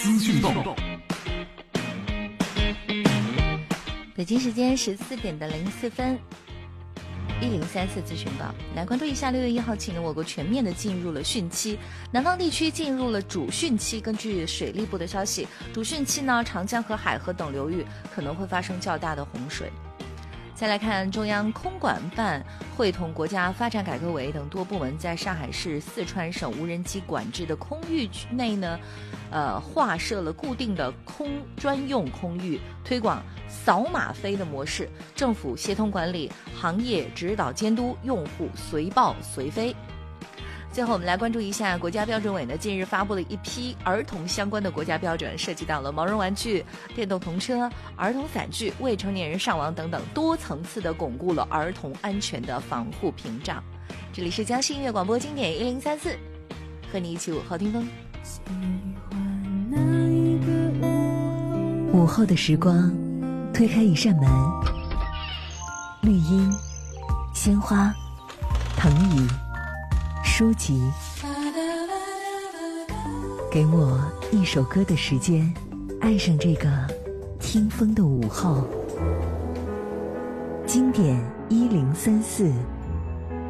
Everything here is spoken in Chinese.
资讯报。 北京时间14点04分，1034资讯报来关注一下6月1号起呢，我国全面的进入了汛期，南方地区进入了主汛期。根据水利部的消息，主汛期呢，长江和海河等流域可能会发生较大的洪水。再来看，中央空管办会同国家发展改革委等多部门，在上海市、四川省无人机管制的空域内呢，划设了固定的专用空域，推广扫码飞的模式，政府协同管理，行业指导监督，用户随报随飞。最后我们来关注一下，国家标准委呢近日发布了一批儿童相关的国家标准，涉及到了毛绒玩具、电动童车、儿童伞具、未成年人上网等等，多层次的巩固了儿童安全的防护屏障。这里是江西音乐广播经典1034，和你一起午后听风。 午后的时光，推开一扇门，绿荫、鲜花、藤椅、书籍，给我一首歌的时间，爱上这个听风的午后。经典1034。